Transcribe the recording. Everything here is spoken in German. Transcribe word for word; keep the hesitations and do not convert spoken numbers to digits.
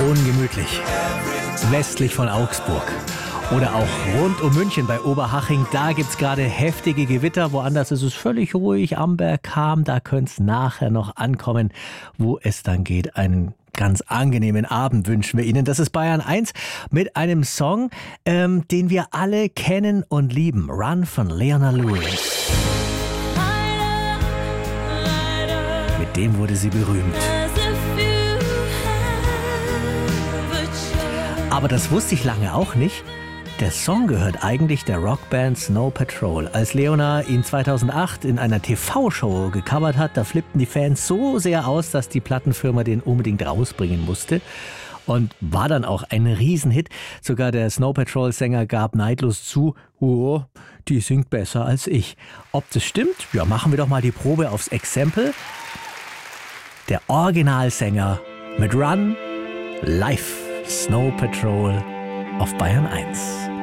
ungemütlich. Westlich von Augsburg. Oder auch rund um München bei Oberhaching, da gibt's gerade heftige Gewitter. Woanders ist es völlig ruhig, Amber kam, da könnte es nachher noch ankommen, wo es dann geht. Einen ganz angenehmen Abend wünschen wir Ihnen. Das ist Bayern eins mit einem Song, ähm, den wir alle kennen und lieben. Run von Leona Lewis. Mit dem wurde sie berühmt. Aber das wusste ich lange auch nicht. Der Song gehört eigentlich der Rockband Snow Patrol. Als Leona ihn zweitausendacht in einer T V-Show gecovert hat, da flippten die Fans so sehr aus, dass die Plattenfirma den unbedingt rausbringen musste. Und war dann auch ein Riesenhit. Sogar der Snow Patrol-Sänger gab neidlos zu, oh, die singt besser als ich. Ob das stimmt? Ja, machen wir doch mal die Probe aufs Exempel. Der Originalsänger mit Run live. Snow Patrol auf Bayern eins.